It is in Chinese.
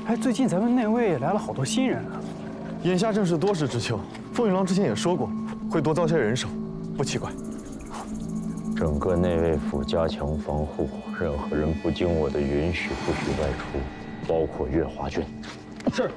哎，最近咱们内卫来了好多新人啊。 眼下正是多事之秋，凤羽郎之前也说过，会多招些人手，不奇怪。 整个内卫府加强防护，任何人不经我的允许不许外出，包括月华君。 是。